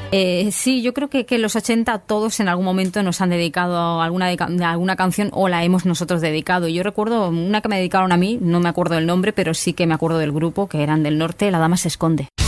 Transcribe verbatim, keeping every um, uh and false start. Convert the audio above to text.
Eh, sí, yo creo que, que los ochenta todos en algún momento nos han dedicado a alguna, de, alguna canción o la hemos nosotros dedicado. Yo recuerdo una que me dedicaron a mí, no me acuerdo del nombre, pero sí que me acuerdo del grupo, que eran del norte, La Dama se esconde.